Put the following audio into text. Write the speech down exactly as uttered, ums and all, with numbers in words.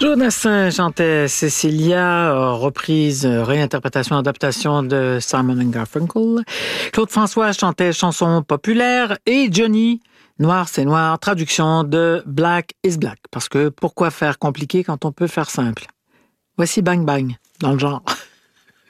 Jonas chantait Cecilia, reprise, réinterprétation, adaptation de Simon and Garfunkel. Claude François chantait chanson populaire et Johnny, Noir c'est noir, traduction de Black is Black. Parce que pourquoi faire compliqué quand on peut faire simple? Voici Bang Bang, dans le genre.